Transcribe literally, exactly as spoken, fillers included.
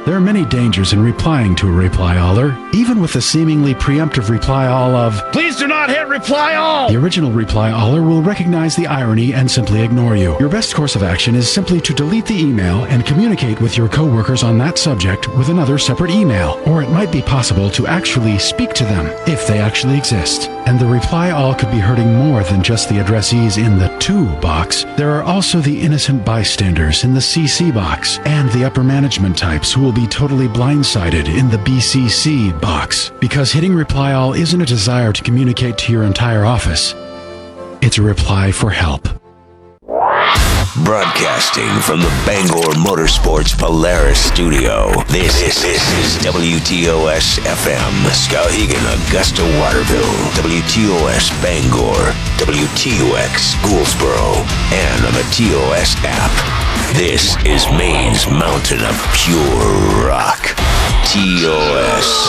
There are many dangers in replying to a reply aller, even with the seemingly preemptive reply all of, "Please do not hit reply all." The original reply aller will recognize the irony and simply ignore you. Your best course of action is simply to delete the email and communicate with your coworkers on that subject with another separate email. Or it might be possible to actually speak to them, if they actually exist. And the reply all could be hurting more than just the addressees in the to box. There are also the innocent bystanders in the C C box, and the upper management types who will be totally blindsided in the B C C box. Because hitting reply all isn't a desire to communicate to your entire office. It's a reply for help. Broadcasting from the Bangor Motorsports Polaris studio, this, this, this is W T O S F M, Skowhegan, Augusta, Waterville, W T O S Bangor, W T O X Gouldsboro, and on the T O S app. This is Maine's mountain of pure rock. T O S.